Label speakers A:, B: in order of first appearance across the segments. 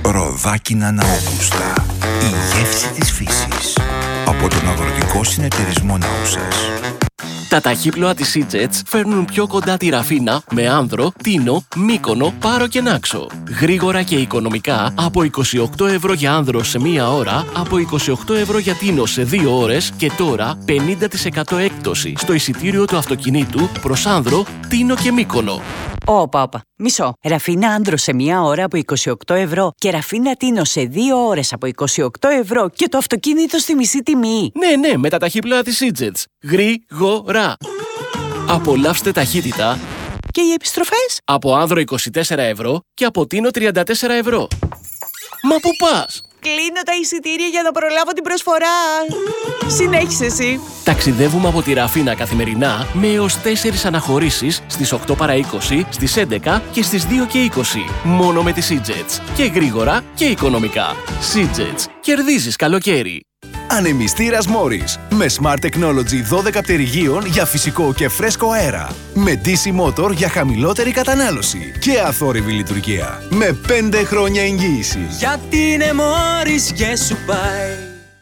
A: Ροδάκινα Ναόγουστα. Η γεύση της φύσης. Από τον Αγροτικό Συνεταιρισμό Ναούσας.
B: Τα ταχύπλοα της Seajets φέρνουν πιο κοντά τη Ραφίνα με Άνδρο, Τίνο, Μύκονο, Πάρο και Νάξο. Γρήγορα και οικονομικά από 28 ευρώ για Άνδρο σε μία ώρα, από 28 ευρώ για Τίνο σε 2 ώρες και τώρα 50% έκπτωση στο εισιτήριο του αυτοκινήτου προς Άνδρο, Τίνο και Μύκονο.
C: Όπα. Μισό. Ραφίνα Άνδρο σε 1 ώρα από 28 ευρώ και Ραφίνα Τίνο σε 2 ώρες από 28 ευρώ και το αυτοκίνητο στη μισή τιμή.
B: Ναι, με τα ταχύπλοα της Seajets. Γρήγορα. Απολαύστε ταχύτητα.
C: Και οι επιστροφές?
B: Από Άνδρο 24 ευρώ και από Τίνο 34 ευρώ. Μα πού πας?
C: Κλείνω τα εισιτήρια για να προλάβω την προσφορά. Συνέχισε εσύ.
B: Ταξιδεύουμε από τη Ραφίνα καθημερινά με έως 4 αναχωρήσεις στις 8 παρά 20, στις 11 και στις 2 και 20. Μόνο με τη Seajets. Και γρήγορα και οικονομικά. Seajets. Κερδίζεις καλοκαίρι.
D: Ανεμιστήρας Morris με Smart Technology 12 πτερυγίων για φυσικό και φρέσκο αέρα. Με DC Motor για χαμηλότερη κατανάλωση και αθόρυβη λειτουργία. Με 5 χρόνια εγγύηση.
E: Γιατί είναι Morris και σου πάει.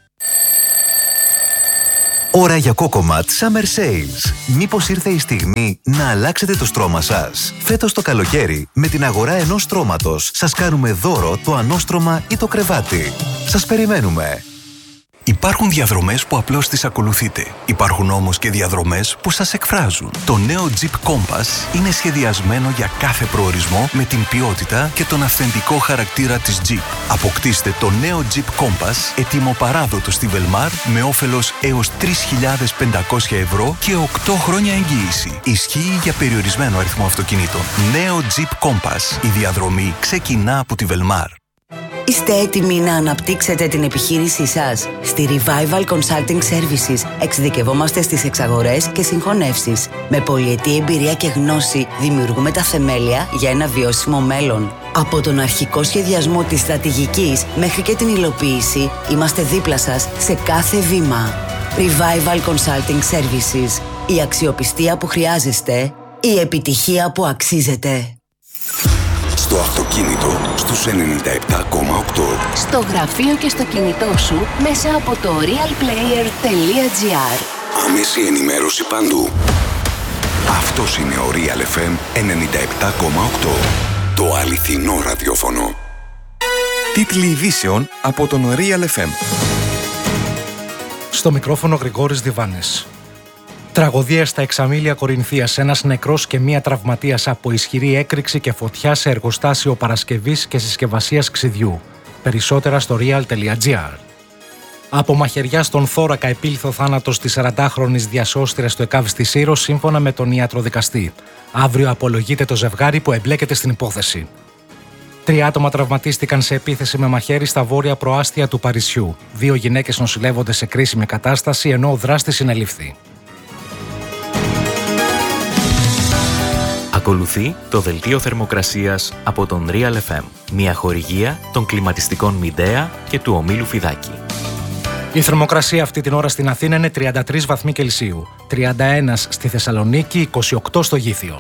F: Ώρα για Cocomat Summer Sales. Μήπως ήρθε η στιγμή να αλλάξετε το στρώμα σας? Φέτος το καλοκαίρι, με την αγορά ενός στρώματος, σας κάνουμε δώρο το ανώστρωμα ή το κρεβάτι. Σας περιμένουμε.
A: Υπάρχουν διαδρομές που απλώς τις ακολουθείτε. Υπάρχουν όμως και διαδρομές που σας εκφράζουν. Το νέο Jeep Compass είναι σχεδιασμένο για κάθε προορισμό με την ποιότητα και τον αυθεντικό χαρακτήρα της Jeep. Αποκτήστε το νέο Jeep Compass έτοιμο παράδοτο στη Velmar με όφελος έως 3.500 ευρώ και 8 χρόνια εγγύηση. Ισχύει για περιορισμένο αριθμό αυτοκινήτων. Νέο Jeep Compass. Η διαδρομή ξεκινά από τη Velmar.
G: Είστε έτοιμοι να αναπτύξετε την επιχείρησή σας? Στη Revival Consulting Services εξειδικευόμαστε στις εξαγορές και συγχωνεύσεις. Με πολυετή εμπειρία και γνώση δημιουργούμε τα θεμέλια για ένα βιώσιμο μέλλον. Από τον αρχικό σχεδιασμό της στρατηγικής μέχρι και την υλοποίηση, είμαστε δίπλα σας σε κάθε βήμα. Revival Consulting Services. Η αξιοπιστία που χρειάζεστε, η επιτυχία που αξίζετε.
A: Στο αυτοκίνητο στους 97,8.
H: Στο γραφείο και στο κινητό σου μέσα από το realplayer.gr.
A: Άμεση ενημέρωση παντού. Αυτός είναι ο Real FM 97,8. Το αληθινό ραδιόφωνο.
I: Τίτλοι ειδήσεων από τον Real FM. Στο μικρόφωνο Γρηγόρης Διβάνης. Τραγωδία στα Εξαμήλια Κορινθίας. Ένας νεκρός και μία τραυματίας από ισχυρή έκρηξη και φωτιά σε εργοστάσιο παρασκευής και συσκευασίας ξυδιού. Περισσότερα στο real.gr. Από μαχαιριά στον θώρακα επήλθε ο θάνατος της 40χρονης διασώστηρας στο ΕΚΑΒ στη Σύρο, σύμφωνα με τον ιατροδικαστή. Αύριο απολογείται το ζευγάρι που εμπλέκεται στην υπόθεση. 3 άτομα τραυματίστηκαν σε επίθεση με μαχαίρι στα βόρεια προάστια του Παρισιού. 2 γυναίκες νοσηλεύονται σε κρίσιμη κατάσταση, ενώ ο δράστης συνελήφθη.
J: Ακολουθεί το δελτίο θερμοκρασίας από τον Real FM, μια χορηγία των κλιματιστικών Μιντέα και του ομίλου Φιδάκη.
I: Η θερμοκρασία αυτή την ώρα στην Αθήνα είναι 33 βαθμοί Κελσίου, 31 στη Θεσσαλονίκη, 28 στο Γήθιο.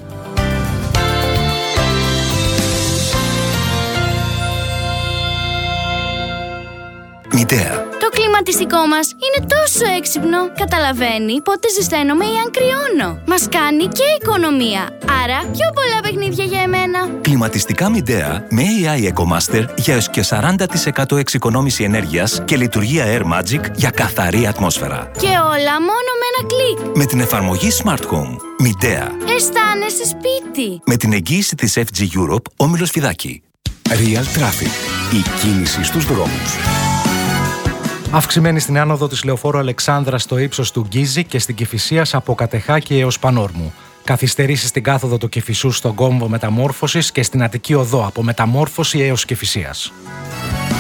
A: Μιντέα.
K: Το κλιματιστικό μας είναι τόσο έξυπνο. Καταλαβαίνει πότε ζεσταίνομαι ή αν κρυώνω. Μας κάνει και οικονομία. Άρα πιο πολλά παιχνίδια για εμένα.
A: Κλιματιστικά Μιντέα με AI EcoMaster για έως και 40% εξοικονόμηση ενέργειας και λειτουργία Air Magic για καθαρή ατμόσφαιρα.
K: Και όλα μόνο με ένα κλικ.
A: Με την εφαρμογή Smart Home. Μιντέα.
K: Αισθάνεσαι σπίτι.
A: Με την εγγύηση της FG Europe, όμιλος Φιδάκη. Real Traffic. Η κίνηση στους δρόμους.
I: Αυξημένη στην άνοδο της Λεωφόρου Αλεξάνδρα στο ύψος του Γκίζη και στην Κηφισίας από Κατεχάκη έως Πανόρμου. Καθυστερήσεις στην κάθοδο του Κηφισού στον κόμβο Μεταμόρφωσης και στην Αττική Οδό από Μεταμόρφωση έως Κηφισίας.